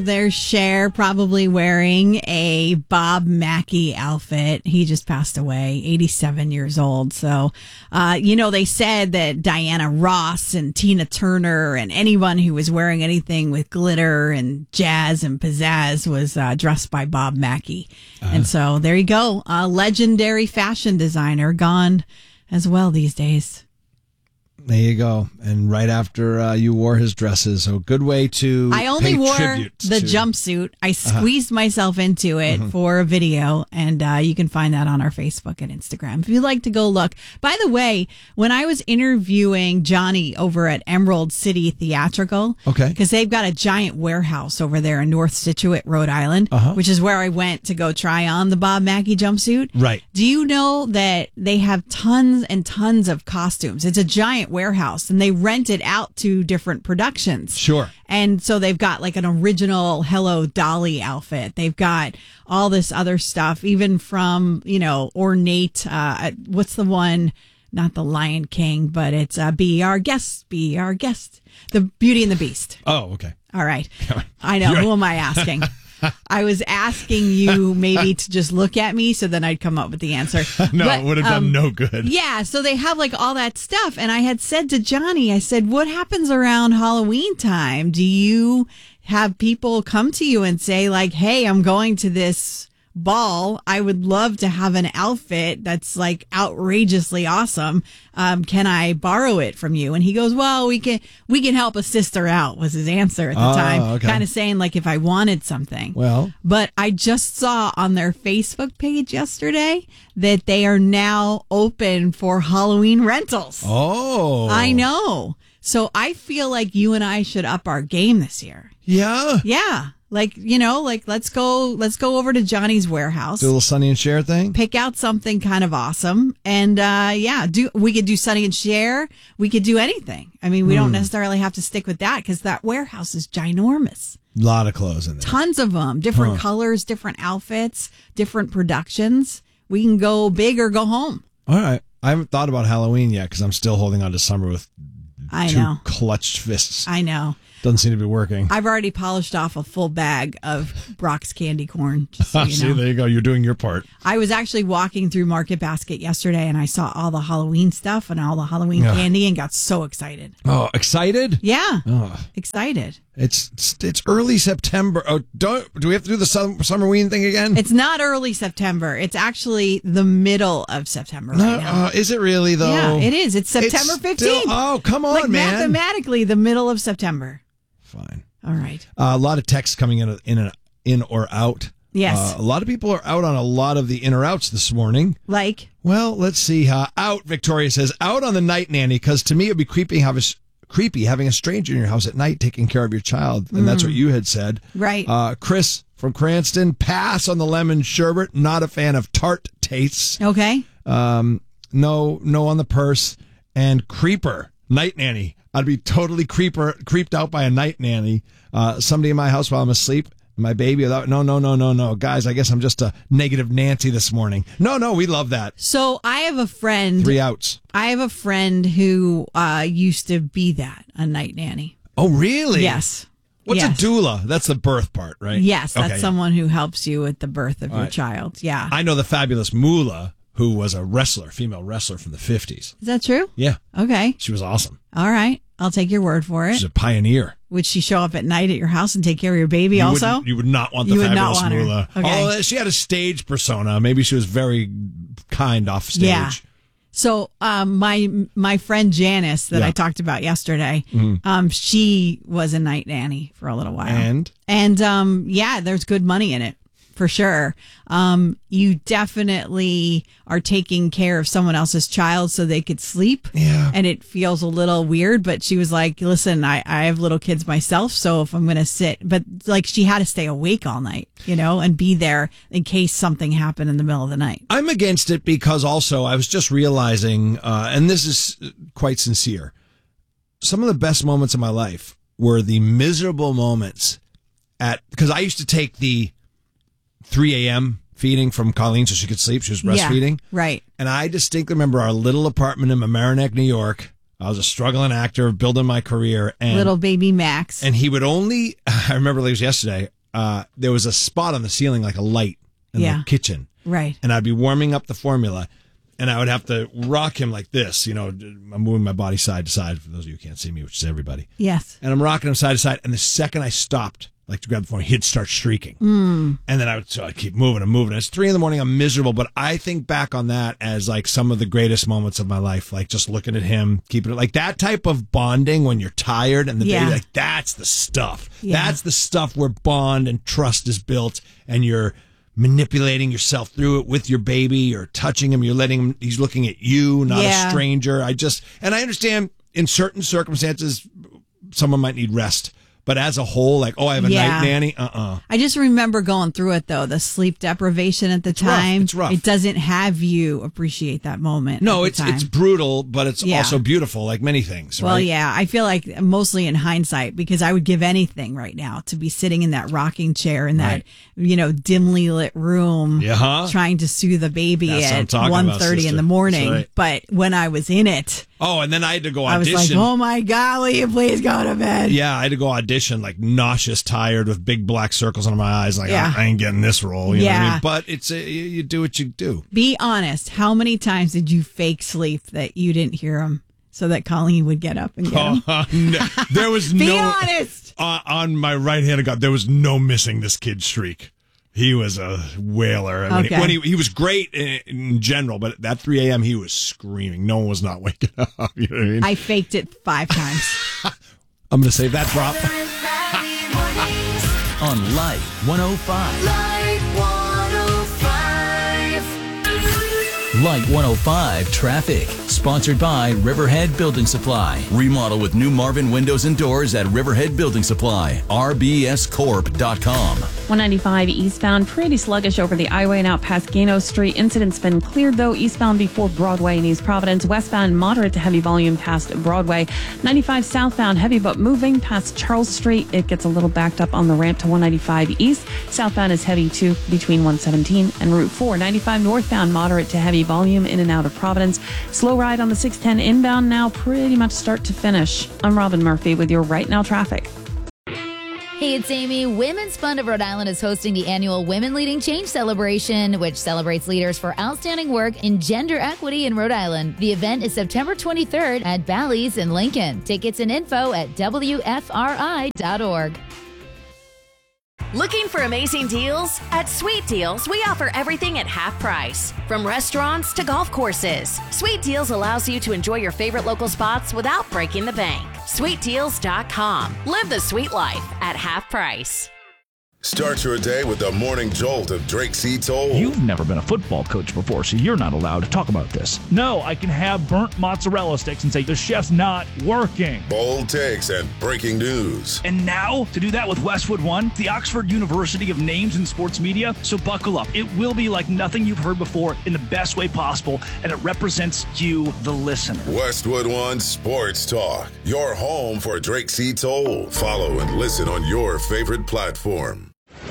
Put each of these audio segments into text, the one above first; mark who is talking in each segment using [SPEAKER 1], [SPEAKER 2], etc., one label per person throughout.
[SPEAKER 1] There's Cher probably wearing a Bob Mackie outfit. He just passed away, 87 years old. So, they said that Diana Ross and Tina Turner and anyone who was wearing anything with glitter and jazz and pizzazz was dressed by Bob Mackie. And so there you go. A legendary fashion designer gone as well these days.
[SPEAKER 2] There you go. And right after you wore his dresses. So good way to
[SPEAKER 1] I only
[SPEAKER 2] pay
[SPEAKER 1] wore
[SPEAKER 2] tribute
[SPEAKER 1] the
[SPEAKER 2] to...
[SPEAKER 1] jumpsuit. I squeezed myself into it for a video, and you can find that on our Facebook and Instagram if you'd like to go look. By the way, when I was interviewing Johnny over at Emerald City Theatrical, because they've got a giant warehouse over there in North Scituate, Rhode Island, which is where I went to go try on the Bob Mackie jumpsuit.
[SPEAKER 2] Right.
[SPEAKER 1] Do you know that they have tons and tons of costumes? It's a giant warehouse, and they rent it out to different productions.
[SPEAKER 2] Sure.
[SPEAKER 1] And so they've got like an original Hello Dolly outfit. They've got all this other stuff, even from, ornate, what's the one? Not the Lion King, but it's Be Our Guest, Be Our Guest. The Beauty and the Beast.
[SPEAKER 2] Oh, okay.
[SPEAKER 1] All right. I know. Who am I asking? I was asking you maybe to just look at me so then I'd come up with the answer.
[SPEAKER 2] It would have done no good.
[SPEAKER 1] Yeah, so they have like all that stuff. And I had said to Johnny, I said, what happens around Halloween time? Do you have people come to you and say like, hey, I'm going to this ball. I would love to have an outfit that's like outrageously awesome. Can I borrow it from you? And he goes, well, we can help a sister out, was his answer at the time.
[SPEAKER 2] Okay.
[SPEAKER 1] Kind of saying like if I wanted something.
[SPEAKER 2] Well,
[SPEAKER 1] but I just saw on their Facebook page yesterday that they are now open for Halloween rentals.
[SPEAKER 2] Oh,
[SPEAKER 1] I know. So I feel like you and I should up our game this year.
[SPEAKER 2] Yeah.
[SPEAKER 1] Yeah. Let's go over to Johnny's warehouse.
[SPEAKER 2] Do a little Sonny and Cher thing.
[SPEAKER 1] Pick out something kind of awesome. And, we could do Sonny and Cher. We could do anything. I mean, we don't necessarily have to stick with that because that warehouse is ginormous.
[SPEAKER 2] A lot of clothes in there.
[SPEAKER 1] Tons of them. Different colors, different outfits, different productions. We can go big or go home.
[SPEAKER 2] All right. I haven't thought about Halloween yet because I'm still holding on to summer with two clutched fists.
[SPEAKER 1] I know.
[SPEAKER 2] Doesn't seem to be working.
[SPEAKER 1] I've already polished off a full bag of Brock's candy corn. Just so you know.
[SPEAKER 2] See, there you go. You're doing your part.
[SPEAKER 1] I was actually walking through Market Basket yesterday, and I saw all the Halloween stuff and all the Halloween candy, and got so excited.
[SPEAKER 2] Oh, excited?
[SPEAKER 1] Yeah, excited.
[SPEAKER 2] It's early September. Oh, do we have to do the Summerween thing again?
[SPEAKER 1] It's not early September. It's actually the middle of September right now.
[SPEAKER 2] Is it really though?
[SPEAKER 1] Yeah, it is. It's September 15th.
[SPEAKER 2] Oh, come on, man!
[SPEAKER 1] Mathematically, the middle of September.
[SPEAKER 2] Fine.
[SPEAKER 1] All right.
[SPEAKER 2] A lot of texts coming in or out.
[SPEAKER 1] Yes.
[SPEAKER 2] A lot of people are out on a lot of the in or outs this morning.
[SPEAKER 1] Like?
[SPEAKER 2] Well, let's see. Out, Victoria says, out on the night nanny, because to me it would be creepy having a stranger in your house at night taking care of your child. And that's what you had said.
[SPEAKER 1] Right.
[SPEAKER 2] Chris from Cranston, pass on the lemon sherbet. Not a fan of tart tastes.
[SPEAKER 1] Okay.
[SPEAKER 2] No on the purse. And creeper, night nanny. I'd be totally creeped out by a night nanny. Somebody in my house while I'm asleep. My baby. No. Guys, I guess I'm just a negative Nancy this morning. No, we love that.
[SPEAKER 1] So I have a friend.
[SPEAKER 2] 3 outs.
[SPEAKER 1] I have a friend who used to be a night nanny.
[SPEAKER 2] Oh, really?
[SPEAKER 1] Yes.
[SPEAKER 2] What's a doula? That's the birth part, right?
[SPEAKER 1] Yes, that's someone who helps you with the birth of your child. Yeah.
[SPEAKER 2] I know the fabulous Moolah, who was a female wrestler from the 50s.
[SPEAKER 1] Is that true?
[SPEAKER 2] Yeah.
[SPEAKER 1] Okay.
[SPEAKER 2] She was awesome.
[SPEAKER 1] All right. I'll take your word for it.
[SPEAKER 2] She's a pioneer.
[SPEAKER 1] Would she show up at night at your house and take care of your baby also?
[SPEAKER 2] You would not want the fabulous Moolah.
[SPEAKER 1] Okay.
[SPEAKER 2] Oh, she had a stage persona. Maybe she was very kind off stage. Yeah.
[SPEAKER 1] So my friend Janice that I talked about yesterday, she was a night nanny for a little while. And there's good money in it. For sure. You definitely are taking care of someone else's child so they could sleep.
[SPEAKER 2] Yeah.
[SPEAKER 1] And it feels a little weird, but she was like, listen, I have little kids myself, so if I'm going to sit, but like she had to stay awake all night, and be there in case something happened in the middle of the night.
[SPEAKER 2] I'm against it because also I was just realizing, and this is quite sincere, some of the best moments of my life were the miserable moments because I used to take the 3 a.m. feeding from Colleen so she could sleep. She was breastfeeding.
[SPEAKER 1] Yeah, right.
[SPEAKER 2] And I distinctly remember our little apartment in Mamaroneck, New York. I was a struggling actor, building my career. And
[SPEAKER 1] Little baby Max.
[SPEAKER 2] And he would only, I remember it was yesterday, there was a spot on the ceiling, like a light in the kitchen.
[SPEAKER 1] Right.
[SPEAKER 2] And I'd be warming up the formula, and I would have to rock him like this. You know, I'm moving my body side to side, for those of you who can't see me, which is everybody.
[SPEAKER 1] Yes.
[SPEAKER 2] And I'm rocking him side to side, and the second I stopped, like to grab the formula, he'd start streaking. And then I'd keep moving and moving. It's 3 a.m, I'm miserable, but I think back on that as like some of the greatest moments of my life, like just looking at him, keeping it like that type of bonding when you're tired and the baby, like that's the stuff. Yeah. That's the stuff where bond and trust is built, and you're manipulating yourself through it with your baby. You're touching him. You're letting him, he's looking at you, not a stranger. And I understand in certain circumstances, someone might need rest. But as a whole, like, I have a night nanny.
[SPEAKER 1] I just remember going through it, though. The sleep deprivation at the time.
[SPEAKER 2] It's rough.
[SPEAKER 1] It doesn't have you appreciate that moment.
[SPEAKER 2] No, it's brutal, but it's also beautiful, like many things.
[SPEAKER 1] Well,
[SPEAKER 2] right?
[SPEAKER 1] yeah. I feel like mostly in hindsight, because I would give anything right now to be sitting in that rocking chair in that, dimly lit room, trying to soothe the baby at 1:30 in the morning. Right. But when I was in it.
[SPEAKER 2] Oh, and then I had to go audition.
[SPEAKER 1] I was like, oh my God, will you please go to bed?
[SPEAKER 2] Yeah, I had to go audition, like nauseous, tired, with big black circles under my eyes. Like, I ain't getting this role. You know what I mean? But it's you do what you do.
[SPEAKER 1] Be honest. How many times did you fake sleep that you didn't hear him so that Colleen would get up and get him?
[SPEAKER 2] No, there was
[SPEAKER 1] Be honest.
[SPEAKER 2] On my right hand of God, there was no missing this kid streak. He was a whaler. I mean, when he was great in general, but at 3 a.m. he was screaming. No one was not waking up. You know what I mean?
[SPEAKER 1] I faked it 5 times.
[SPEAKER 2] I'm going to save that drop.
[SPEAKER 3] On Light 105.
[SPEAKER 4] Light 105.
[SPEAKER 3] Light 105 Traffic. Sponsored by Riverhead Building Supply. Remodel with new Marvin windows and doors at Riverhead Building Supply. RBScorp.com.
[SPEAKER 5] 195 eastbound, pretty sluggish over the highway and out past Gano Street. Incident's been cleared, though, eastbound before Broadway in East Providence. Westbound, moderate to heavy volume past Broadway. 95 southbound, heavy but moving past Charles Street. It gets a little backed up on the ramp to 195 east. Southbound is heavy, too, between 117 and Route 4. 95 northbound, moderate to heavy volume in and out of Providence. Slow ride on the 610 inbound now, pretty much start to finish. I'm Robin Murphy with your Right Now traffic.
[SPEAKER 4] Hey, it's Amy. Women's Fund of Rhode Island is hosting the annual Women Leading Change celebration, which celebrates leaders for outstanding work in gender equity in Rhode Island. The event is September 23rd at Bally's in Lincoln. Tickets and info at WFRI.org.
[SPEAKER 6] Looking for amazing deals? At Sweet Deals, we offer everything at half price. From restaurants to golf courses, Sweet Deals allows you to enjoy your favorite local spots without breaking the bank. SweetDeals.com. Live the sweet life at half price.
[SPEAKER 7] Start your day with the morning jolt of Drake C. Toll.
[SPEAKER 8] You've never been a football coach before, so you're not allowed to talk about this. No, I can have burnt mozzarella sticks and say the chef's not working.
[SPEAKER 7] Bold takes and breaking news.
[SPEAKER 8] And now, to do that with Westwood One, the Oxford University of Names in Sports Media. So buckle up. It will be like nothing you've heard before in the best way possible, and it represents you, the listener.
[SPEAKER 7] Westwood One Sports Talk. Your home for Drake C. Toll. Follow and listen on your favorite platform.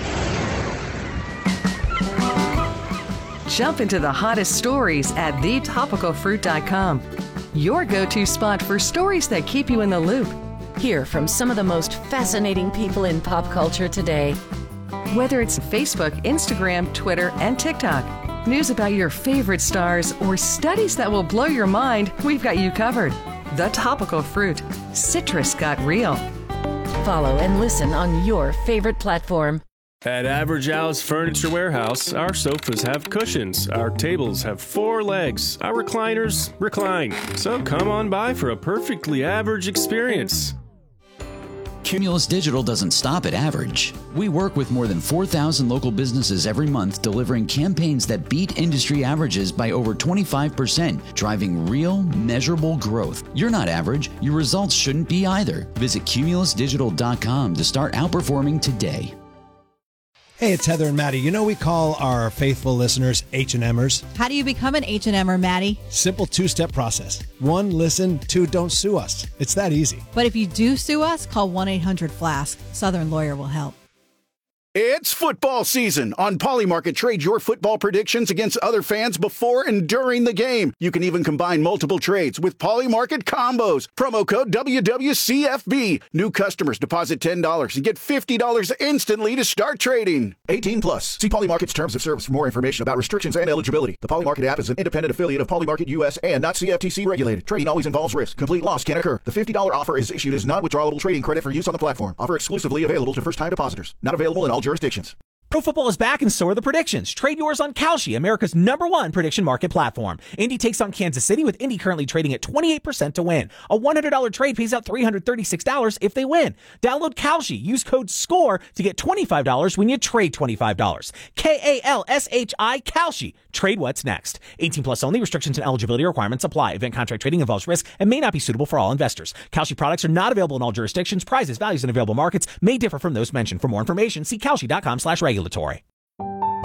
[SPEAKER 9] Jump into the hottest stories at thetopicalfruit.com. Your go-to spot for stories that keep you in the loop. Hear from some of the most fascinating people in pop culture today. Whether it's Facebook, Instagram, Twitter, and TikTok, news about your favorite stars, or studies that will blow your mind, we've got you covered. The Topical Fruit. Citrus got real. Follow and listen on your favorite platform.
[SPEAKER 10] At Average Al's Furniture Warehouse, our sofas have cushions, our tables have 4 legs, our recliners recline. So come on by for a perfectly average experience.
[SPEAKER 3] Cumulus Digital doesn't stop at average. We work with more than 4,000 local businesses every month, delivering campaigns that beat industry averages by over 25%, driving real, measurable growth. You're not average. Your results shouldn't be either. Visit cumulusdigital.com to start outperforming today.
[SPEAKER 2] Hey, it's Heather and Maddie. You know we call our faithful listeners H&Mers?
[SPEAKER 1] How do you become an H&Mer, Maddie?
[SPEAKER 2] Simple 2-step process. 1, listen. 2, don't sue us. It's that easy.
[SPEAKER 1] But if you do sue us, call 1-800-FLASK. Southern Lawyer will help.
[SPEAKER 11] It's football season. On Polymarket, trade your football predictions against other fans before and during the game. You can even combine multiple trades with Polymarket combos. Promo code WWCFB. New customers deposit $10 and get $50 instantly to start trading.
[SPEAKER 12] 18 plus. See Polymarket's terms of service for more information about restrictions and eligibility. The Polymarket app is an independent affiliate of Polymarket US and not CFTC regulated. Trading always involves risk. Complete loss can occur. The $50 offer is issued as non-withdrawable trading credit for use on the platform. Offer exclusively available to first-time depositors. Not available in all jurisdictions.
[SPEAKER 13] Pro football is back and so are the predictions. Trade yours on Kalshi, America's #1 prediction market platform. Indy takes on Kansas City, with Indy currently trading at 28% to win. A $100 trade pays out $336 if they win. Download Kalshi. Use code SCORE to get $25 when you trade $25. KALSHI, Kalshi. Trade what's next. 18 plus only. Restrictions and eligibility requirements apply. Event contract trading involves risk and may not be suitable for all investors. Kalshi products are not available in all jurisdictions. Prices, values, and available markets may differ from those mentioned. For more information, see kalshi.com/regulatory.